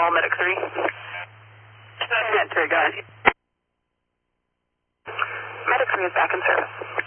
call Medic 3. Go ahead. Medic 3 is back in service.